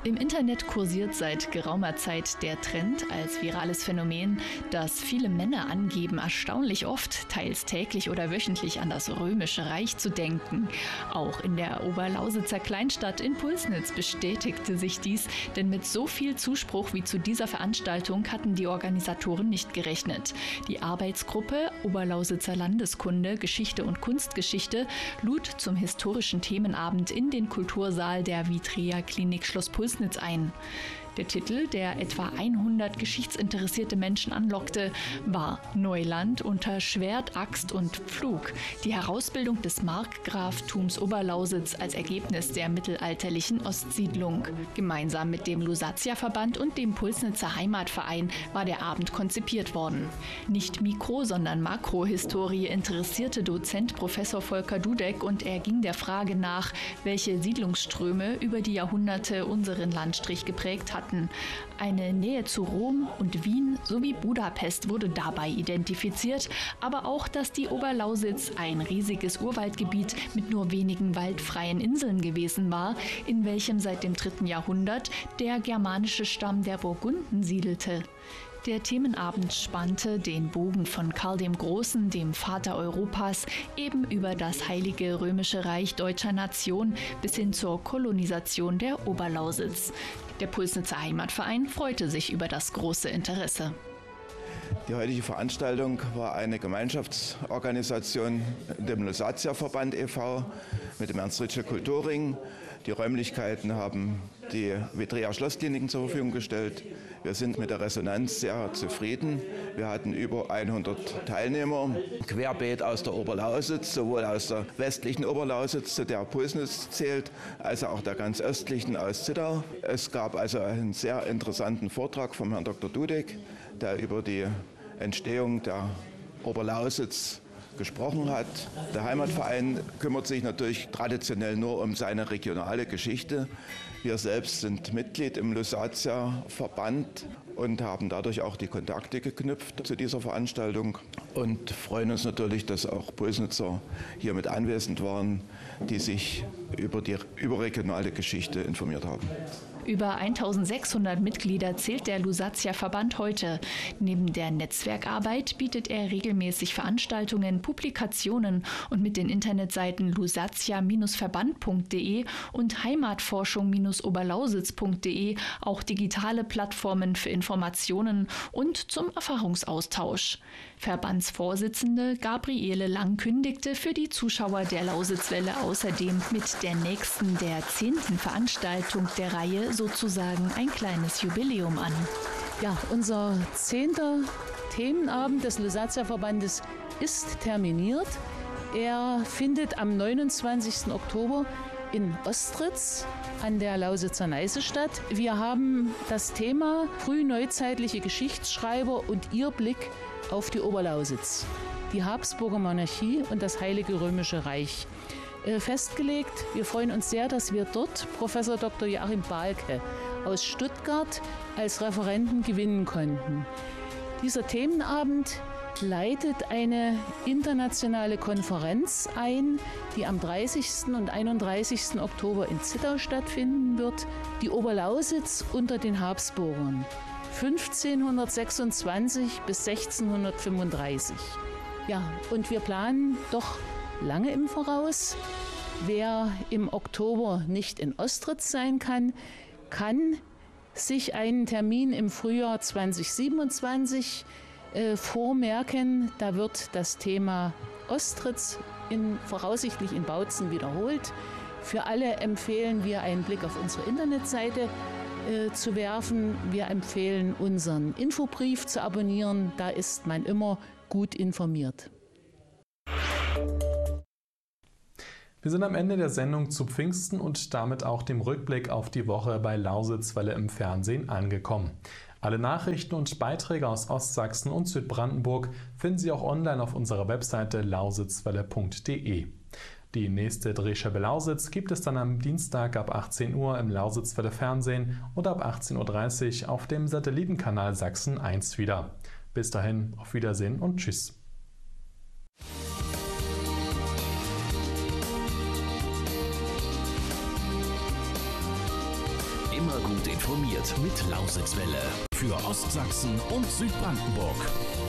Im Internet kursiert seit geraumer Zeit der Trend als virales Phänomen, dass viele Männer angeben, erstaunlich oft, teils täglich oder wöchentlich an das Römische Reich zu denken. Auch in der Oberlausitzer Kleinstadt in Pulsnitz bestätigte sich dies, denn mit so viel Zuspruch wie zu dieser Veranstaltung hatten die Organisatoren nicht gerechnet. Die Arbeitsgruppe Oberlausitzer Landeskunde, Geschichte und Kunstgeschichte lud zum historischen Themenabend in den Kultursaal der Vitrea Klinik Schloss Pulsnitz ein. Der Titel, der etwa 100 geschichtsinteressierte Menschen anlockte, war Neuland unter Schwert, Axt und Pflug. Die Herausbildung des Markgraftums Oberlausitz als Ergebnis der mittelalterlichen Ostsiedlung. Gemeinsam mit dem Lusatia-Verband und dem Pulsnitzer Heimatverein war der Abend konzipiert worden. Nicht Mikro-, sondern Makrohistorie interessierte Dozent Professor Volker Dudek und er ging der Frage nach, welche Siedlungsströme über die Jahrhunderte unseren Landstrich geprägt hatten. Eine Nähe zu Rom und Wien sowie Budapest wurde dabei identifiziert, aber auch, dass die Oberlausitz ein riesiges Urwaldgebiet mit nur wenigen waldfreien Inseln gewesen war, in welchem seit dem 3. Jahrhundert der germanische Stamm der Burgunden siedelte. Der Themenabend spannte den Bogen von Karl dem Großen, dem Vater Europas, eben über das Heilige Römische Reich deutscher Nation bis hin zur Kolonisation der Oberlausitz. Der Pulsnitzer Heimatverein freute sich über das große Interesse. Die heutige Veranstaltung war eine Gemeinschaftsorganisation dem Lusatia-Verband e.V. mit dem Ernst-Ritschl Kulturring. Die Räumlichkeiten haben die Vitrea Schlosskliniken zur Verfügung gestellt. Wir sind mit der Resonanz sehr zufrieden. Wir hatten über 100 Teilnehmer, querbeet aus der Oberlausitz, sowohl aus der westlichen Oberlausitz, zu der Pulsnitz zählt, als auch der ganz östlichen aus Zittau. Es gab also einen sehr interessanten Vortrag vom Herrn Dr. Dudek, der über die Entstehung der Oberlausitz gesprochen hat. Der Heimatverein kümmert sich natürlich traditionell nur um seine regionale Geschichte. Wir selbst sind Mitglied im Lusatia-Verband und haben dadurch auch die Kontakte geknüpft zu dieser Veranstaltung und freuen uns natürlich, dass auch Pulsnitzer hier mit anwesend waren, die sich über die überregionale Geschichte informiert haben. Über 1600 Mitglieder zählt der Lusatia-Verband heute. Neben der Netzwerkarbeit bietet er regelmäßig Veranstaltungen, Publikationen und mit den Internetseiten lusatia-verband.de und heimatforschung-oberlausitz.de auch digitale Plattformen für Informationen und zum Erfahrungsaustausch. Verbandsvorsitzende Gabriele Lang kündigte für die Zuschauer der Lausitzwelle außerdem mit der nächsten, der 10. Veranstaltung der Reihe sozusagen ein kleines Jubiläum an. Ja, unser 10. Themenabend des Lusatia-Verbandes ist terminiert. Er findet am 29. Oktober in Ostritz an der Lausitzer Neiße statt. Wir haben das Thema frühneuzeitliche Geschichtsschreiber und ihr Blick auf die Oberlausitz, die Habsburger Monarchie und das Heilige Römische Reich festgelegt. Wir freuen uns sehr, dass wir dort Professor Dr. Joachim Balke aus Stuttgart als Referenten gewinnen konnten. Dieser Themenabend leitet eine internationale Konferenz ein, die am 30. und 31. Oktober in Zittau stattfinden wird. Die Oberlausitz unter den Habsburgern, 1526 bis 1635. Ja, und wir planen doch lange im Voraus. Wer im Oktober nicht in Ostritz sein kann, kann sich einen Termin im Frühjahr 2027 vormerken. Da wird das Thema Ostritz voraussichtlich in Bautzen wiederholt. Für alle empfehlen wir, einen Blick auf unsere Internetseite zu werfen. Wir empfehlen, unseren Infobrief zu abonnieren. Da ist man immer gut informiert. Wir sind am Ende der Sendung zu Pfingsten und damit auch dem Rückblick auf die Woche bei Lausitzwelle im Fernsehen angekommen. Alle Nachrichten und Beiträge aus Ostsachsen und Südbrandenburg finden Sie auch online auf unserer Webseite lausitzwelle.de. Die nächste Drehscheibe Lausitz gibt es dann am Dienstag ab 18 Uhr im Lausitzwelle Fernsehen und ab 18.30 Uhr auf dem Satellitenkanal Sachsen 1 wieder. Bis dahin, auf Wiedersehen und Tschüss. Immer gut informiert mit Lausitzwelle. Für Ostsachsen und Südbrandenburg.